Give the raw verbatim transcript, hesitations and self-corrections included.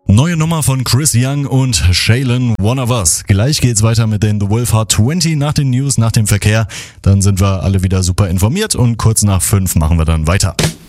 Neue Nummer von Chris Young und Shaylin, One of Us. Gleich geht's weiter mit den The Wolf Hard zwanzig nach den News, nach dem Verkehr. Dann sind wir alle wieder super informiert und kurz nach fünf machen wir dann weiter.